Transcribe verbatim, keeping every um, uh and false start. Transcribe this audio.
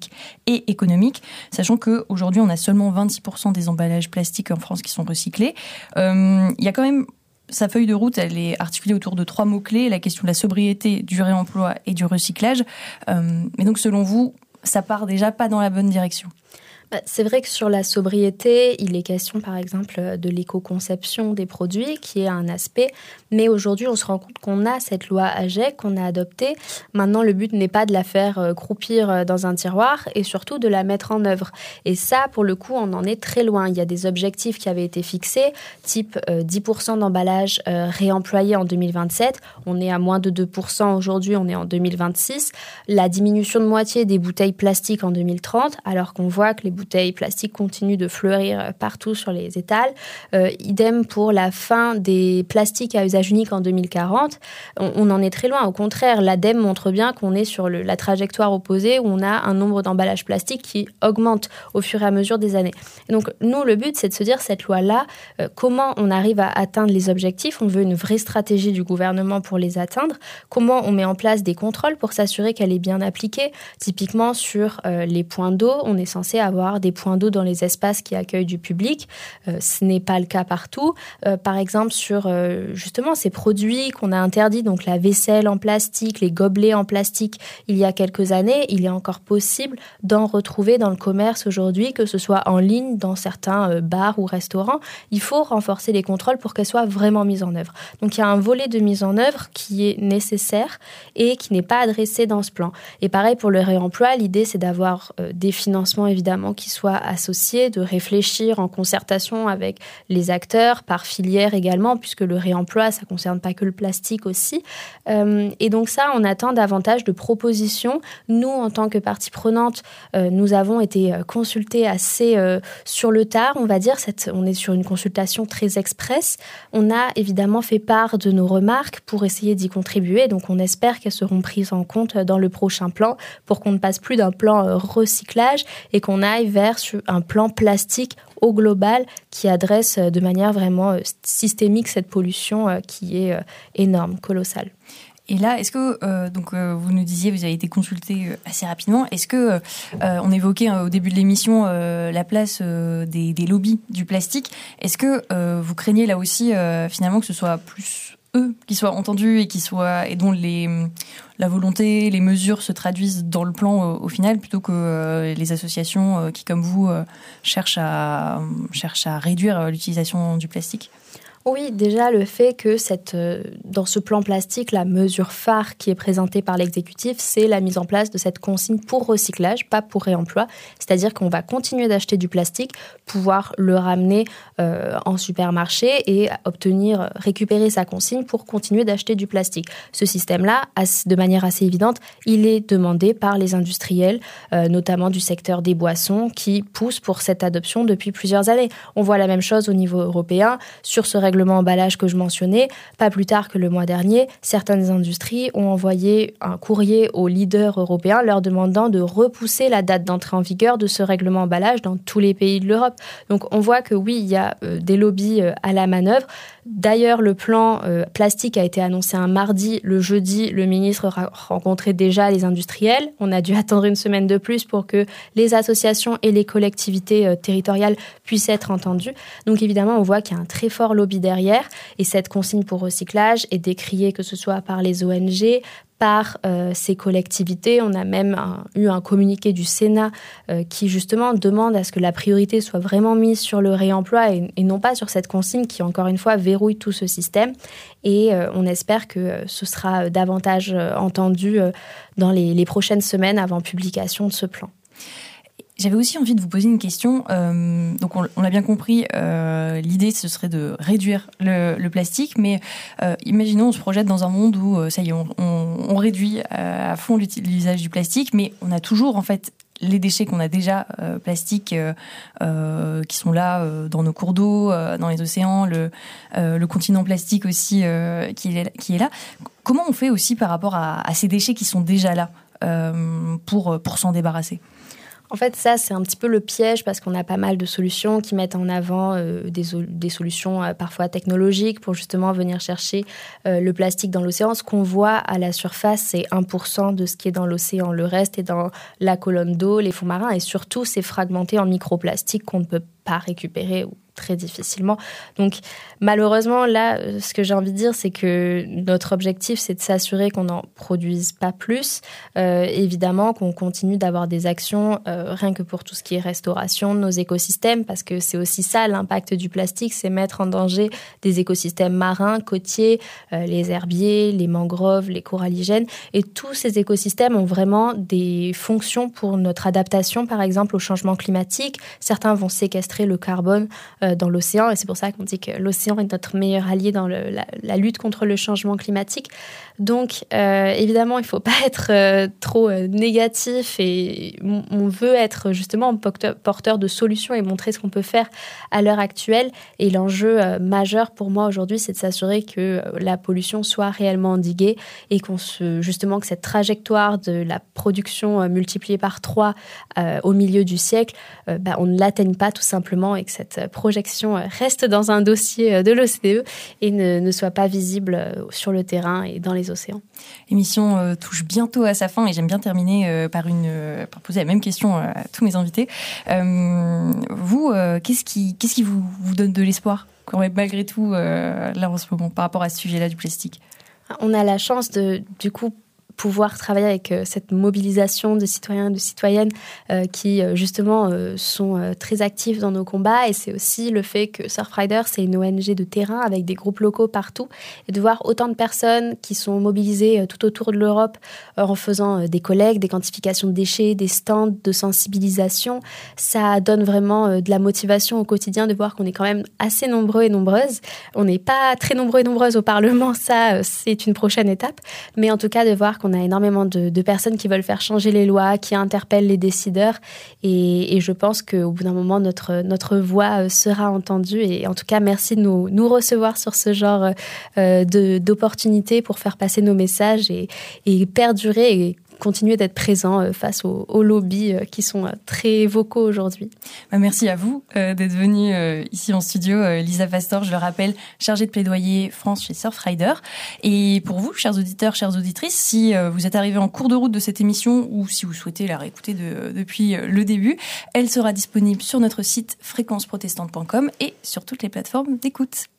écologique et économique, sachant qu'aujourd'hui, on a seulement vingt-six pour cent des emballages plastiques en France qui sont recyclés. Euh, il y a quand même... Sa feuille de route, elle est articulée autour de trois mots-clés, la question de la sobriété, du réemploi et du recyclage. Euh, mais donc, selon vous, ça part déjà pas dans la bonne direction. C'est vrai que sur la sobriété, il est question par exemple de l'éco-conception des produits qui est un aspect, mais aujourd'hui on se rend compte qu'on a cette loi A G E C qu'on a adoptée. Maintenant le but n'est pas de la faire croupir dans un tiroir et surtout de la mettre en œuvre. Et ça pour le coup on en est très loin. Il y a des objectifs qui avaient été fixés, type euh, dix pour cent d'emballages euh, réemployés en deux mille vingt-sept. On est à moins de deux pour cent aujourd'hui, on est en deux mille vingt-six. La diminution de moitié des bouteilles plastiques en deux mille trente, alors qu'on voit que les bouteilles plastiques continuent de fleurir partout sur les étals. Euh, idem pour la fin des plastiques à usage unique en deux mille quarante. On, on en est très loin. Au contraire, l'ADEME montre bien qu'on est sur le, la trajectoire opposée où on a un nombre d'emballages plastiques qui augmente au fur et à mesure des années. Et donc, nous, le but, c'est de se dire, cette loi-là, euh, comment on arrive à atteindre les objectifs. On veut une vraie stratégie du gouvernement pour les atteindre. Comment on met en place des contrôles pour s'assurer qu'elle est bien appliquée. Typiquement, sur euh, les points d'eau, on est censé avoir des points d'eau dans les espaces qui accueillent du public. Euh, ce n'est pas le cas partout. Euh, par exemple, sur euh, justement ces produits qu'on a interdits, donc la vaisselle en plastique, les gobelets en plastique, il y a quelques années, il est encore possible d'en retrouver dans le commerce aujourd'hui, que ce soit en ligne, dans certains euh, bars ou restaurants. Il faut renforcer les contrôles pour qu'elles soient vraiment mises en œuvre. Donc, il y a un volet de mise en œuvre qui est nécessaire et qui n'est pas adressé dans ce plan. Et pareil pour le réemploi, l'idée, c'est d'avoir euh, des financements, évidemment, qui soient associés, de réfléchir en concertation avec les acteurs, par filière également, puisque le réemploi, ça ne concerne pas que le plastique aussi. Euh, et donc ça, on attend davantage de propositions. Nous, en tant que partie prenante, euh, nous avons été consultés assez euh, sur le tard, on va dire. Cette, on est sur une consultation très express. On a évidemment fait part de nos remarques pour essayer d'y contribuer. Donc on espère qu'elles seront prises en compte dans le prochain plan pour qu'on ne passe plus d'un plan euh, recyclage et qu'on aille vers un plan plastique au global qui adresse de manière vraiment systémique cette pollution qui est énorme, colossale. Et là, est-ce que, euh, donc euh, vous nous disiez, vous avez été consulté euh, assez rapidement, est-ce que, euh, on évoquait euh, au début de l'émission euh, la place euh, des, des lobbies du plastique, est-ce que euh, vous craignez là aussi euh, finalement que ce soit plus eux qui soient entendus et qui soient et dont les la volonté, les mesures se traduisent dans le plan au, au final, plutôt que euh, les associations euh, qui, comme vous, euh, cherchent à cherchent à réduire l'utilisation du plastique? Oui, déjà le fait que cette, euh, dans ce plan plastique, la mesure phare qui est présentée par l'exécutif, c'est la mise en place de cette consigne pour recyclage, pas pour réemploi. C'est-à-dire qu'on va continuer d'acheter du plastique, pouvoir le ramener euh, en supermarché et obtenir, récupérer sa consigne pour continuer d'acheter du plastique. Ce système-là, de manière assez évidente, il est demandé par les industriels, euh, notamment du secteur des boissons, qui poussent pour cette adoption depuis plusieurs années. On voit la même chose au niveau européen sur ce règlement règlement emballage que je mentionnais. Pas plus tard que le mois dernier, certaines industries ont envoyé un courrier aux leaders européens leur demandant de repousser la date d'entrée en vigueur de ce règlement emballage dans tous les pays de l'Europe. Donc on voit que oui, il y a euh, des lobbies euh, à la manœuvre. D'ailleurs, le plan euh, plastique a été annoncé un mardi. Le jeudi, le ministre a rencontré déjà les industriels. On a dû attendre une semaine de plus pour que les associations et les collectivités euh, territoriales puissent être entendues. Donc évidemment, on voit qu'il y a un très fort lobby derrière. Et cette consigne pour recyclage est décriée que ce soit par les O N G, par euh, ces collectivités. On a même un, eu un communiqué du Sénat euh, qui justement demande à ce que la priorité soit vraiment mise sur le réemploi et, et non pas sur cette consigne qui, encore une fois, verrouille tout ce système. Et euh, on espère que euh, ce sera davantage euh, entendu euh, dans les, les prochaines semaines avant publication de ce plan. J'avais aussi envie de vous poser une question. Euh, donc, on, on l'a bien compris, euh, l'idée, ce serait de réduire le, le plastique. Mais euh, imaginons, on se projette dans un monde où, euh, ça y est, on, on, on réduit à fond l'usage du plastique, mais on a toujours, en fait, les déchets qu'on a déjà euh, plastiques euh, euh, qui sont là euh, dans nos cours d'eau, euh, dans les océans, le, euh, le continent plastique aussi euh, qui, est, qui est là. Comment on fait aussi par rapport à, à ces déchets qui sont déjà là euh, pour, pour s'en débarrasser ? En fait, ça, c'est un petit peu le piège parce qu'on a pas mal de solutions qui mettent en avant euh, des, des solutions euh, parfois technologiques pour justement venir chercher euh, le plastique dans l'océan. Ce qu'on voit à la surface, c'est un pour cent de ce qui est dans l'océan. Le reste est dans la colonne d'eau, les fonds marins et surtout, c'est fragmenté en microplastiques qu'on ne peut pas récupérer ou très difficilement. Donc, malheureusement, là, ce que j'ai envie de dire, c'est que notre objectif, c'est de s'assurer qu'on n'en produise pas plus. Euh, évidemment, qu'on continue d'avoir des actions, euh, rien que pour tout ce qui est restauration de nos écosystèmes, parce que c'est aussi ça, l'impact du plastique, c'est mettre en danger des écosystèmes marins, côtiers, euh, les herbiers, les mangroves, les coralligènes. Et tous ces écosystèmes ont vraiment des fonctions pour notre adaptation, par exemple, au changement climatique. Certains vont séquestrer le carbone dans l'océan, et c'est pour ça qu'on dit que l'océan est notre meilleur allié dans le, la, la lutte contre le changement climatique. Donc, euh, évidemment, il ne faut pas être euh, trop euh, négatif, et on, on veut être justement porteur de solutions et montrer ce qu'on peut faire à l'heure actuelle. Et l'enjeu euh, majeur pour moi aujourd'hui, c'est de s'assurer que euh, la pollution soit réellement endiguée et qu'on se, justement que cette trajectoire de la production euh, multipliée par trois euh, au milieu du siècle, euh, bah, on ne l'atteigne pas tout simplement, et que cette euh, projection reste dans un dossier de l'O C D E et ne, ne soit pas visible sur le terrain et dans les océans. L'émission euh, touche bientôt à sa fin et j'aime bien terminer euh, par, une, euh, par poser la même question à tous mes invités. Euh, vous, euh, qu'est-ce qui, qu'est-ce qui vous, vous donne de l'espoir quand même, malgré tout euh, là en ce moment par rapport à ce sujet-là du plastique? On a la chance de, du coup, pouvoir travailler avec euh, cette mobilisation de citoyens et de citoyennes euh, qui, euh, justement, euh, sont euh, très actifs dans nos combats. Et c'est aussi le fait que Surfrider, c'est une O N G de terrain avec des groupes locaux partout. Et de voir autant de personnes qui sont mobilisées euh, tout autour de l'Europe euh, en faisant euh, des collectes, des quantifications de déchets, des stands de sensibilisation, ça donne vraiment euh, de la motivation au quotidien de voir qu'on est quand même assez nombreux et nombreuses. On n'est pas très nombreux et nombreuses au Parlement, ça, euh, c'est une prochaine étape. Mais en tout cas, de voir qu'on a énormément de, de personnes qui veulent faire changer les lois, qui interpellent les décideurs. Et, et je pense qu'au bout d'un moment, notre, notre voix sera entendue. Et en tout cas, merci de nous, nous recevoir sur ce genre euh, de, d'opportunités pour faire passer nos messages et, et perdurer et continuer d'être présent face aux, aux lobbies qui sont très vocaux aujourd'hui. Merci à vous euh, d'être venue euh, ici en studio. Euh, Lisa Pastor, je le rappelle, chargée de plaidoyer France chez Surfrider. Et pour vous, chers auditeurs, chères auditrices, si euh, vous êtes arrivés en cours de route de cette émission ou si vous souhaitez la réécouter de, depuis le début, elle sera disponible sur notre site fréquence protestante point com et sur toutes les plateformes d'écoute.